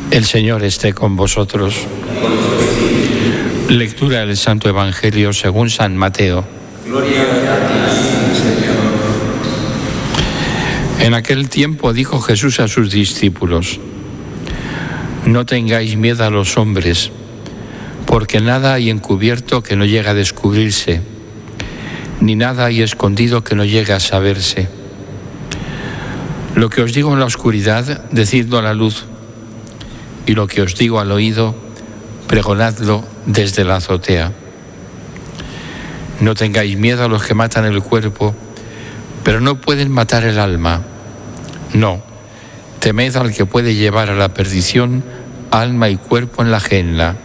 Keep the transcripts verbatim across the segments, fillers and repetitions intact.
El Señor esté con vosotros. Lectura del Santo Evangelio según San Mateo. Gloria a ti, Señor. En aquel tiempo dijo Jesús a sus discípulos: no tengáis miedo a los hombres, porque nada hay encubierto que no llegue a descubrirse, ni nada hay escondido que no llegue a saberse. Lo que os digo en la oscuridad, decidlo a la luz, y lo que os digo al oído, pregonadlo desde la azotea. No tengáis miedo a los que matan el cuerpo, pero no pueden matar el alma. No, temed al que puede llevar a la perdición alma y cuerpo en la gehenna.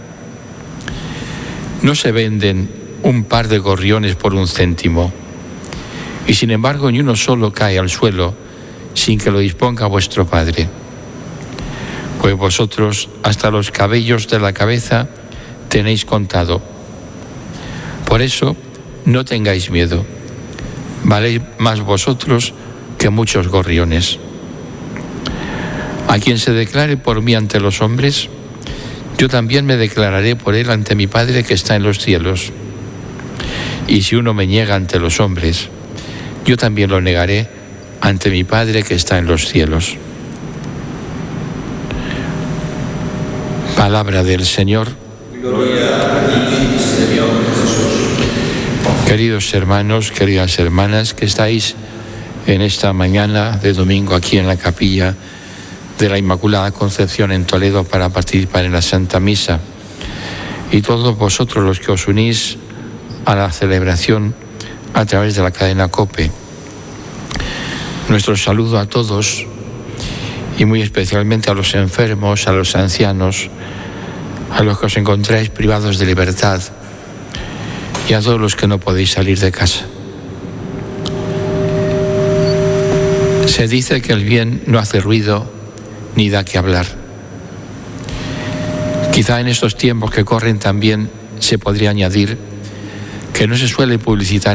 No se venden un par de gorriones por un céntimo, y sin embargo ni uno solo cae al suelo sin que lo disponga vuestro Padre. Pues vosotros hasta los cabellos de la cabeza tenéis contado. Por eso no tengáis miedo, valéis más vosotros que muchos gorriones. A quien se declare por mí ante los hombres, yo también me declararé por él ante mi Padre que está en los cielos. Y si uno me niega ante los hombres, yo también lo negaré ante mi Padre que está en los cielos. Palabra del Señor. Gloria a ti, Señor Jesús. Queridos hermanos, queridas hermanas, que estáis en esta mañana de domingo aquí en la capilla de la Inmaculada Concepción en Toledo para participar en la Santa Misa, y todos vosotros los que os unís a la celebración a través de la cadena COPE. Nuestro saludo a todos, y muy especialmente a los enfermos, a los ancianos, a los que os encontráis privados de libertad y a todos los que no podéis salir de casa. Se dice que el bien no hace ruido ni da que hablar. Quizá en estos tiempos que corren también se podría añadir que no se suele publicitar